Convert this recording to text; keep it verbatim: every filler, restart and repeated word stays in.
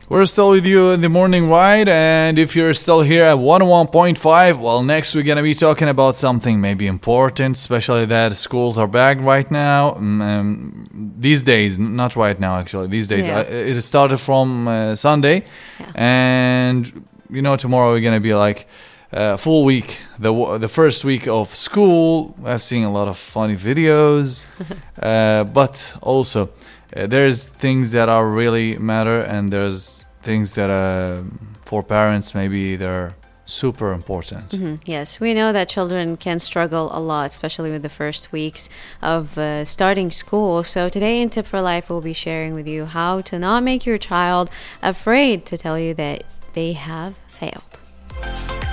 We're still with you in the morning ride, and if you're still here at one oh one point five, well, next we're going to be talking about something maybe important, especially that schools are back right now. Um, these days, not right now actually, these days. Yeah. Uh, it started from uh, Sunday, Yeah. and, you know, tomorrow we're going to be like uh, full week, the w- the first week of school. I've seen a lot of funny videos, uh, but also... Uh, there's things that are really matter, and there's things that uh, for parents maybe they're super important. Mhm. Yes, we know that children can struggle a lot, especially with the first weeks of uh, starting school. So today in Tip for Life, we'll be sharing with you how to not make your child afraid to tell you that they have failed.